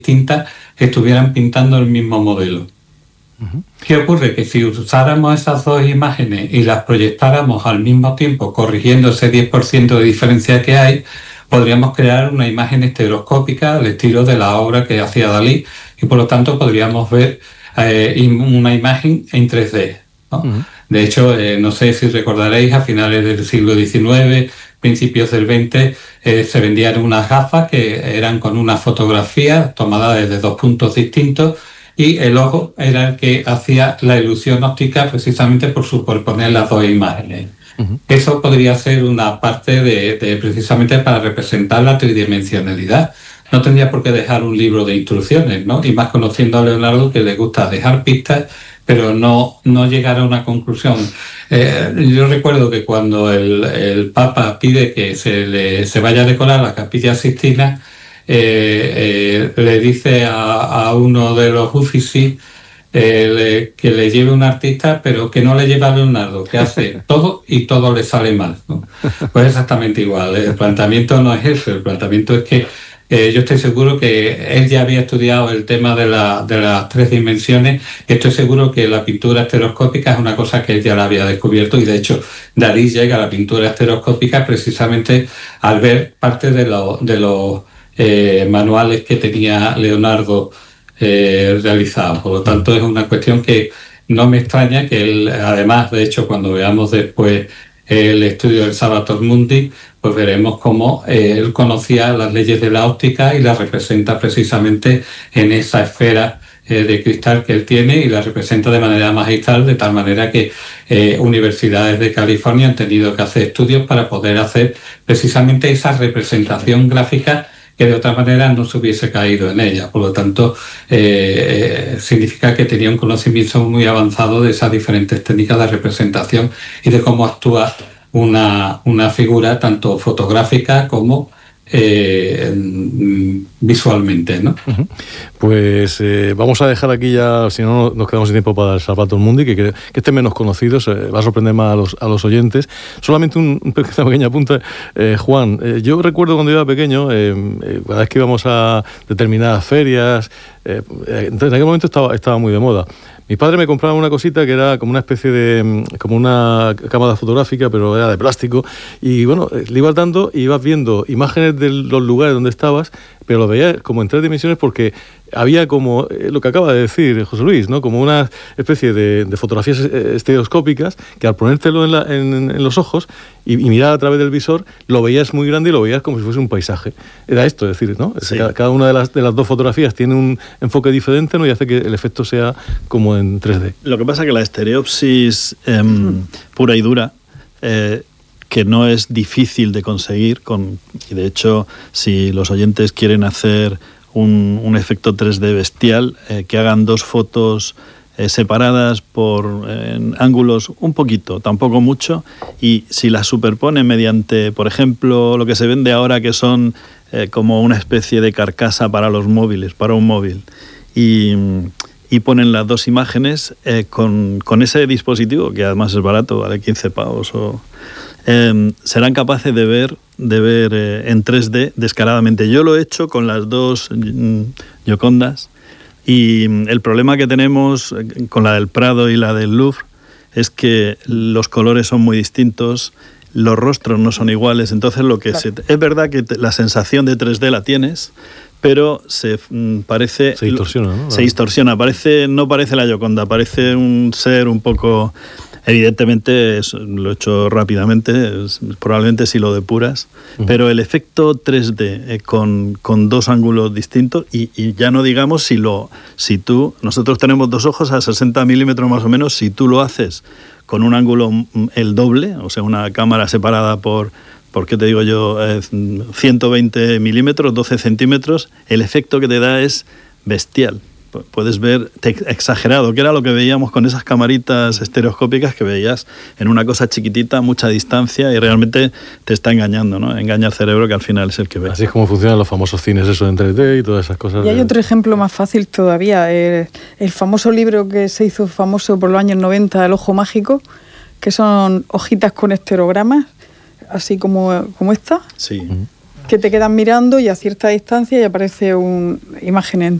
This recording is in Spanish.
distintas estuvieran pintando el mismo modelo. ¿Qué ocurre? Que si usáramos esas dos imágenes y las proyectáramos al mismo tiempo, corrigiendo ese 10% de diferencia que hay, podríamos crear una imagen estereoscópica al estilo de la obra que hacía Dalí, y por lo tanto podríamos ver una imagen en 3D, ¿no? De hecho, no sé si recordaréis, a finales del siglo XIX, principios del XX, se vendían unas gafas que eran con una fotografía tomada desde dos puntos distintos, y el ojo era el que hacía la ilusión óptica precisamente por superponer las dos imágenes. Eso podría ser una parte de precisamente para representar la tridimensionalidad. No tendría por qué dejar un libro de instrucciones, ¿no? Y más conociendo a Leonardo, que le gusta dejar pistas, pero no llegar a una conclusión. Yo recuerdo que cuando el Papa pide que se vaya a decorar la Capilla Sixtina, le dice a uno de los Uffizi que le lleve un artista, pero que no le lleve a Leonardo, que hace todo y todo le sale mal, ¿no? Pues exactamente igual. El planteamiento no es eso, el planteamiento es que yo estoy seguro que él ya había estudiado el tema de las tres dimensiones, y estoy seguro que la pintura estereoscópica es una cosa que él ya la había descubierto, y de hecho Dalí llega a la pintura estereoscópica precisamente al ver parte de los manuales que tenía Leonardo realizados. Por lo tanto, es una cuestión que no me extraña que él, además, de hecho, cuando veamos después el estudio del Salvator Mundi, pues veremos cómo él conocía las leyes de la óptica y las representa precisamente en esa esfera de cristal que él tiene, y la representa de manera magistral, de tal manera que universidades de California han tenido que hacer estudios para poder hacer precisamente esa representación gráfica que de otra manera no se hubiese caído en ella. Por lo tanto, significa que tenía un conocimiento muy avanzado de esas diferentes técnicas de representación y de cómo actúa una figura tanto fotográfica como visualmente, ¿no? Pues vamos a dejar aquí ya, si no nos quedamos sin tiempo para el Salvator Mundi, que esté menos conocido, va a sorprender más a los oyentes. Solamente una pequeña apunte, Juan. Yo recuerdo cuando yo era pequeño, cada vez que íbamos a determinadas ferias, entonces en aquel momento estaba muy de moda. Mi padre me compraba una cosita que era como una especie de, como una cámara fotográfica, pero era de plástico, y bueno, le ibas dando y ibas viendo imágenes de los lugares donde estabas, pero lo veías como en tres dimensiones, porque había como lo que acaba de decir José Luis, ¿no? Como una especie de fotografías estereoscópicas que al ponértelo en los ojos y mirar a través del visor, lo veías muy grande y lo veías como si fuese un paisaje. Era esto, es decir, ¿no? Sí. Cada una de las dos fotografías tiene un enfoque diferente, ¿no? Y hace que el efecto sea como en 3D. Lo que pasa es que la estereopsis pura y dura, que no es difícil de conseguir, y de hecho, si los oyentes quieren hacer un efecto 3D bestial, que hagan dos fotos separadas por ángulos un poquito, tampoco mucho, y si las superponen mediante, por ejemplo, lo que se vende ahora, que son como una especie de carcasa para los móviles, para un móvil, y ponen las dos imágenes con ese dispositivo, que además es barato, vale 15 pavos, serán capaces de ver en 3D descaradamente. Yo lo he hecho con las dos Giocondas, y el problema que tenemos con la del Prado y la del Louvre es que los colores son muy distintos, los rostros no son iguales, entonces es verdad que la sensación de 3D la tienes, pero se distorsiona, ¿no? Se distorsiona, no parece la Gioconda, parece un ser un poco... Evidentemente, lo he hecho rápidamente, probablemente si lo depuras, pero el efecto 3D con dos ángulos distintos, y ya no digamos nosotros tenemos dos ojos a 60 milímetros más o menos, si tú lo haces con un ángulo el doble, o sea, una cámara separada por ¿qué te digo yo? 120 milímetros, 12 centímetros, el efecto que te da es bestial. Puedes ver exagerado, que era lo que veíamos con esas camaritas estereoscópicas, que veías en una cosa chiquitita a mucha distancia, y realmente te está engañando, ¿no? Engaña al cerebro, que al final es el que ve. Así es como funcionan los famosos cines eso en 3D y todas esas cosas. Y hay otro ejemplo más fácil todavía, el famoso libro que se hizo famoso por los años 90, El ojo mágico, que son hojitas con estereogramas, así como esta. Sí. que te quedas mirando y a cierta distancia y aparece una imagen